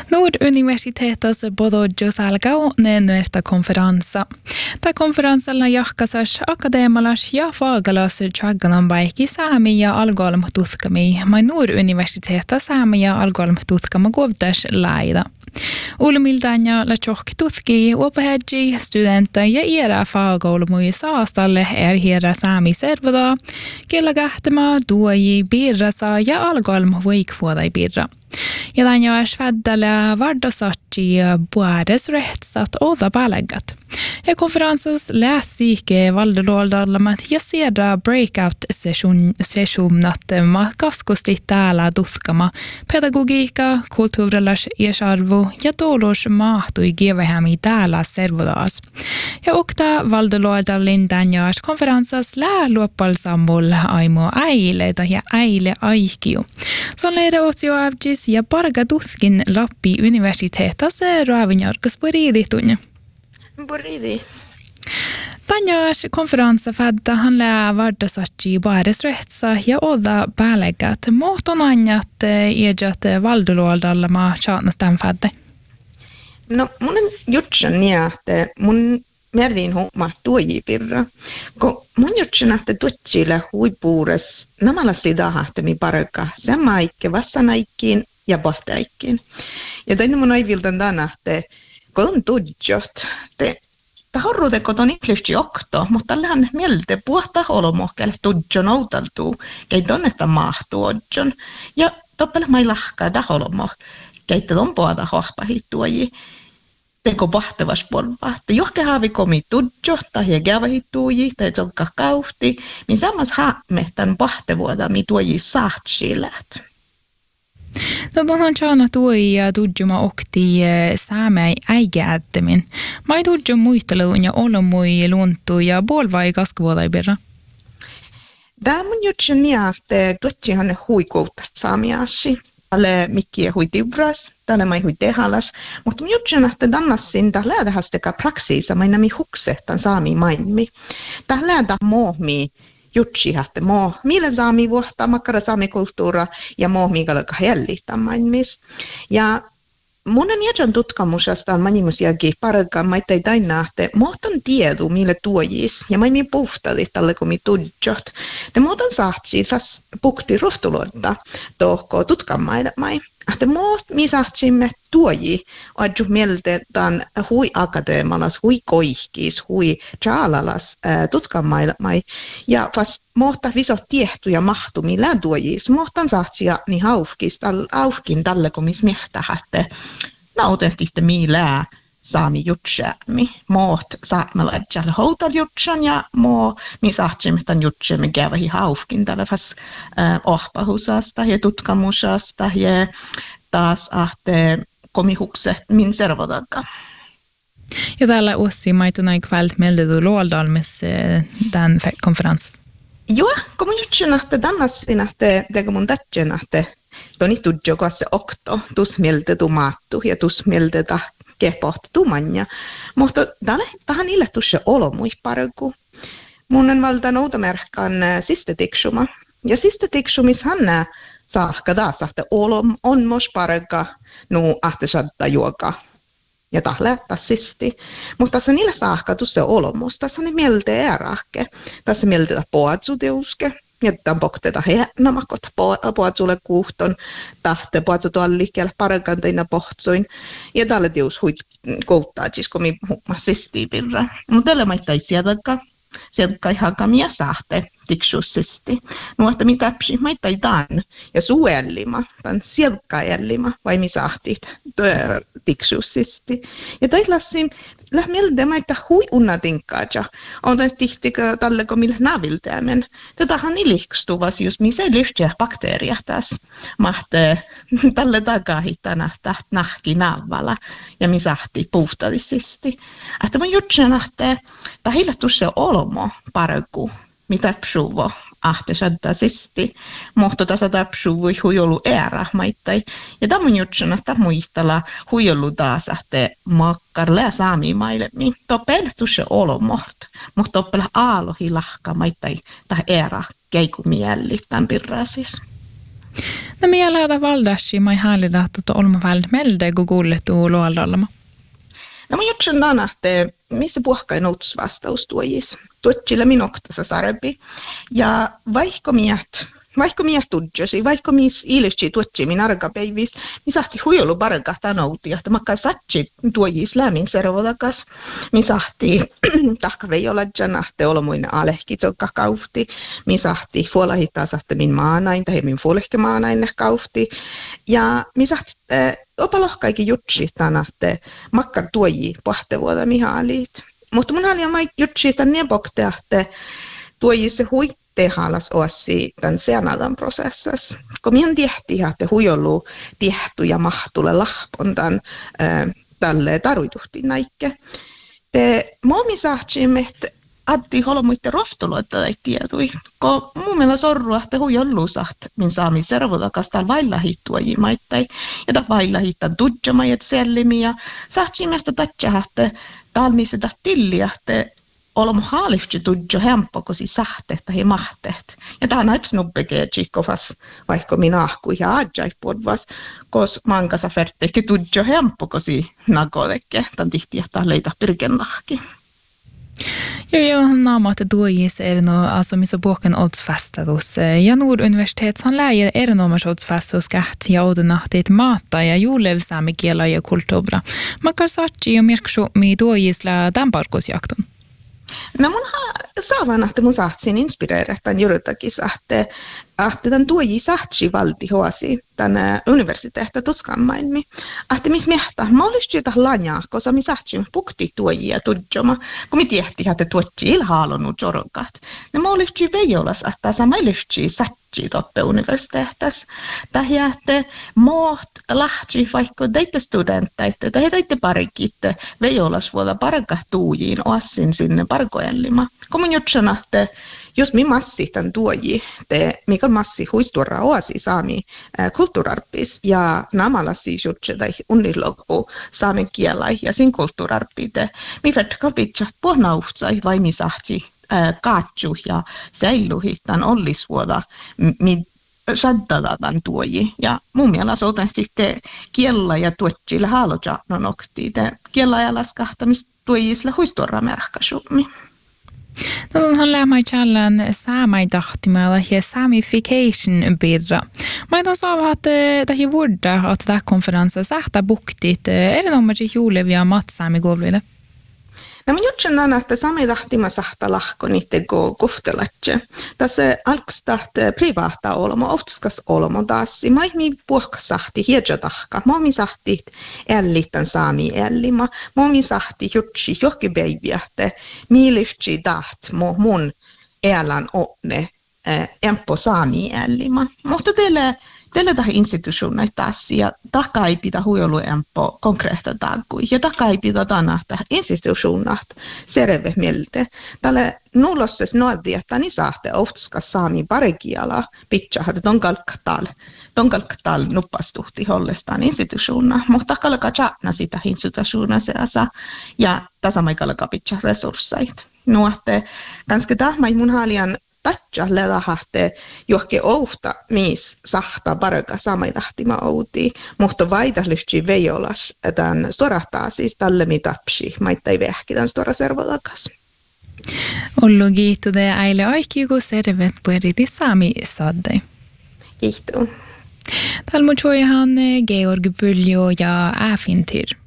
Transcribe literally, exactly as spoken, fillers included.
Nord-universitetets Bodø salgau ne nuerta konferansa. Ta konferansalla jahkasas akadeemalas ja faagalas tjagganon baikki saami ja algoalm tutkami, mai Nord-universiteta saami ja algoalm tutkama kovdas laida. Ulmildanja la tjohk tutki opahedji studenta ja era faagaulmui saastalle er hierra saami servada, kella kähtema duoji birrasa ja algoalm voikvuodai birra. Ja tämän joas väddällä vardasatsi puares rehtsat oda pälägät. Ja konferenssas läsiike valdeluoldallamat ja siedra breakout-sessionat ma kaskusti täällä tutkama pedagogiikka, kulttuurilas iesarvu ja tuolus mahtui givehämi täällä servodaas. Ja okta valdeluoldallin tämän joas konferenssas lää luoppalsammul aimo äileitä ja äile aikiu. Se on leira osioavgis ja parga tutkin Lappi universitetas raavinjorkas poriidihtunja. Boridi. Tänjas konferenssa fädda han lää vardasatsi baaresrehtsa ja oda päälegät. Mohton anjat iedjat valdeluoldalla maa tjaatnas tämän fädde? No mun jutsan niahte mun merviin homma tuojipirra. Ko mun jutsan ahte tuotsille huipuures namalla sidahahtemi parka. Se maikke vassanaikkiin ja bahtaikkiin. Ja tänne mun aiviltan tänahte kun tudjot, te tahorruute koton iklisesti okto, mutta tällähän mieltä puhta holomohkelle tudjon outaltuu, kei tonnetta mahtuodjon. Ja toppele mai lahkaa taholomoh, kei te ton puhta hohpahittuoji, teko pahtevas polva. Te johke haavi komi tudjo, tai ja käyvähittuoji, tai tsokka kauhti, min sammas haamehtan pahtevuoda, mi tuoji sahtsi läht. No tuohon tjaana tuoi ja tudjuma okti saamei äigeättämin. Mai tudjum muisteluun ja olomui luontu ja puolvai kaskuvuodai birra? Tämä mun jutsen niahte tuotsihan huikouttat saamiaasi. Tälle mikkiä hui tibras, tälle mai hui tehalas. Mutta mun jutsen ahte tannassin täh läädähästeka praksiisa mainami huksehtan saami mainmi. Täh läädä mohmi jutsi hahte mo millä saami vuotta makkara saami kulttuura ja mo mikä hellittää mainmis. Ja monen jätän tutkimuksesta on manimusiakin parka maittai tainahte mohtan tiedu mille tuojis ja maimi puhtali tälle kun mi tudjot. Te mohtan sahtsi fast pukti rohtuloita tohko tutkamaida mai. Ahte moht mi sahtsimme tuoji adju mieltä tämän hui akadeemalas, hui koihkis, hui traalalas äh, tutkamaida mai. Ja fast mohta viso tiehtu ja mahtu millä tuojis. Mohtan sahtsia niin haufkis, tal, haufkin tälle kun mis miehtäätte. Nautehtitte millä saami jutsäämi. Moht saatmella edjälle houtal jutsan ja mo mi sahtsimme tämän jutsäämi käyvähi haufkin tälle fast äh, ohpahusasta ja tutkamusasta ja taas ahte komihukset min servodakka. Ja täällä Ossi maituna ikväll meldedu luoldalmes tämän konferens. Joo, kun mun jutsin ahte tännasin ahte tega mun tätjen ahte toni tudjo kanssa okto tus meldedu maattu ja tus meldeda kepohti tumanja. Mutta tähän ille tuossa olomui parku. Mun on valta noutamerkkaan siste tiksuma. Ja siste tiksumis hanna saakka taas, että olom on mos parka nu ahte sadda juoka. Ja tahle tassisti. Mutta tässä niillä saakka tuossa olomus. Tässä on mieltä erähke. Tässä mieltä poatsuteuske. Ja tämän pokteta henamakot poatsulle kuhton. Tahte poatsu tuolla liikkeelle parkan teina pohtsoin. Ja tälle tius huit kouttaa, siis kun mi huomasisti pirra. Mutta tällä maittai sieltäkään. Sieltä hakamia saahte tiksuussisti. Nuotta mitä psi maittai tämän ja suellima, tämän sieltä ellima, vai mi saahtit tiksuussisti. Ja täillassin lähmieltä maittaa hui unnatinkaaja. On tämän tihtikö tälle kun millä naviltämän. Tätähän ilihkstuvas just missä lyhtiä bakteeria tässä. Mahte tälle takahittana täht nahki navvala ja mi saahti puhtallisesti. Että mun jutsen ahte tahille tuossa olomo parku. Mitä psuvo ahte saddaisesti, mutta tässä tapsuvui huijolu ära maittai. Ja tämän jutsun, että muistella huijolu taas, että makkarle saami mailemi. Toppel tuossa olomort, mutta toppel aalohi lahka maittai tai ära keiku mielli tämän pirrasis. No meillä on valdashi mai häälidä, että olemme välillä melde googlet och luoldalma. No mun jutsun nanahte, missä puhkai nouts vastaus tuojis. Tuotsille minoktasa sarbi. Ja vaikka miet, vaikka miet tudjosi, vaikka mis ilistsi tuotsi min argapäivis, mi sahti huijolu barga tanouti, että makka satsi tuojis lämmin servodakas. Mi sahti tahka veijoladjanahte olomuinen alehkitsokka kaufti. Mi sahti fuolahittaa sahte min maanain, tai min fuolehke maanain kaufti. Ja mi sahti äh, opalohkaikin jutsi tänahte makkar tuoji pahtevuoda mihaalit. Mutta mun halia mai jutsi tän nebokteahte tuoji se huitte halas oassi tän seanadan prosessas. Kun mien tiehti haatte huijolu tiehtu ja mahtulle lahpon tän äh, tälle taruituhti näikke. Te momi saatsimme, Addi holomuitte roftoloita tai tietui, kun mun mielestä sorrua, että hui olluusaht, min saami servotakas täällä vailla hittua jimaittai, ja tää vailla hittaa tudjamajat sellimiä, saatsimesta tatsahahte, täällä missä tää tilliahte, olemme haalihti tudjo hempokosi sahte tai mahteet. Ja tää näips nubbekee tsikkovas, vaikka minä ahkui ja adjaipodvas, kos mankasa ferteke tudjo hempokosi nagodekke, tän tihti jähtää leitä pyrkenlahki. Jo, jo, naamat tuojis er no, alltså missä boken oddsfästatus. Ja Nord universitet han läger er no mas oddsfästatus käht ja odenahtit maata ja juulev saami kiela ja kulttuura. Makar saatsi ja mirksu mi tuojisla tämän parkusjakton. No mun saavan, että mun saatsin inspireerata tämän juuritakis, että, että tämän tuoji saatsi valti hoasi tämän universiteetta tutskammailmi. Että mis miehtä, mä olisin jotain lanjaa, koska mi saatsi pukti tuojia tudjoma, kun mi tiehti, että tuotsi ilhaalonut jorokat. No mä olisin veijolas, että sama olisin satsi toppe universiteettas. Tähän, että muut lähti vaikka teitä studentteita, tai teitä parikitte veijolas vuoda parka tuujiin oassin sinne parkoellima. Kun mun jutsan, että jos mi massi tämän tuoji, te mikä massi huistuora oasi saami äh, kulttuurarpis ja namalasi jutse tai unnilopu saamen kielai ja sin kulttuurarpi te mi vertka pitsa puhnauhtsai vai mi sahti äh, kaatsu ja säiluhi tämän ollisvuoda mi saddada tämän tuoji. Ja mun mielestä on te kiellä ja tuotsilla haaloja nokti te kiellä ja laskahtamista tuojisilla huistuora merkkasummi. No, han lär mig källan samai tahtimella ja samification birra. Mä en saa att det här vårda att det här konferensen sätta buktit är det någon som julevia matsami govlide. No mä jutsen että sami tahtima sahta lahko niitä go kuftelatje. Tässä alkustat privaata olmo, oftskas olmo taas. Mä mi puhka sahti hiedja tahka. Mä sahti ällittän saami ällima. Mä sahti jutsi johki päiviähte. Miilifti taht mun älän onne empo saami ällima. Mutta teille Tällä tähän instituutioon taas ja takaa ei pidä huijolu empo konkreetta takkui ja takaa ei pidä tänä tähän instituutioon serve mieltä. Tällä nullosses nuolti, että ni saatte oftskas saami parekiala pitää, että ton kalkkatal, ton kalkkatal nuppastuhti hollestaan instituutioon, mutta kalka chatna sitä instituutioon seassa ja tasamaikalla pitää resurssait. Nuotte ganska tahmai mun halian tatja lelahahte johke ouhta mis sahta paraka samai tahtima outi, mutta vaidahlysti veiolas tämän storahtaa siis tälle mitapsi, maittai vehki tämän stora servolakas. Ollu kiitude äile aikiuku servet pueriti sami sadde. Kiitos. Talmo tjoihan Georg Pyljo ja äfintyr.